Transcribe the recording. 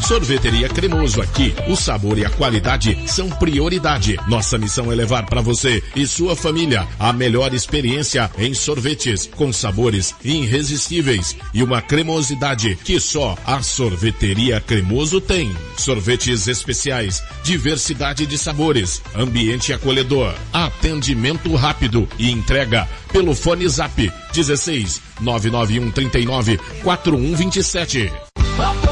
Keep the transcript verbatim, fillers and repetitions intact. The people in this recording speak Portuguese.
Sorveteria Cremoso, aqui o sabor e a qualidade são prioridade. Nossa missão é levar para você e sua família a melhor experiência em sorvetes, com sabores irresistíveis e uma cremosidade que só a Sorveteria Cremoso tem. Sorvetes especiais, diversidade de sabores, ambiente acolhedor, atendimento rápido e entrega pelo fone Zap dezesseis nove nove um trinta e nove quatro um vinte e sete.